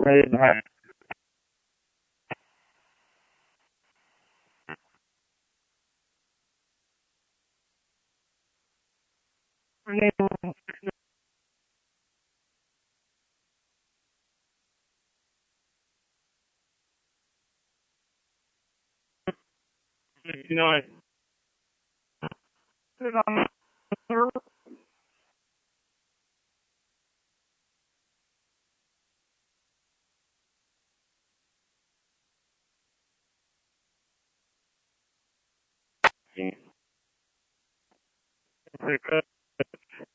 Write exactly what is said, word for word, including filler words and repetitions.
Right, right. You know, I sit on the server.